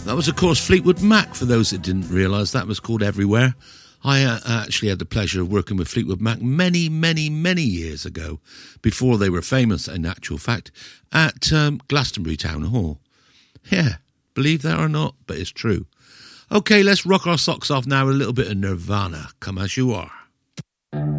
That was, of course, Fleetwood Mac, for those that didn't realise. That was called Everywhere. I actually had the pleasure of working with Fleetwood Mac many, many, many years ago, before they were famous, in actual fact, at Glastonbury Town Hall. Yeah, believe that or not, but it's true. Okay, let's rock our socks off now with a little bit of Nirvana. Come As You Are.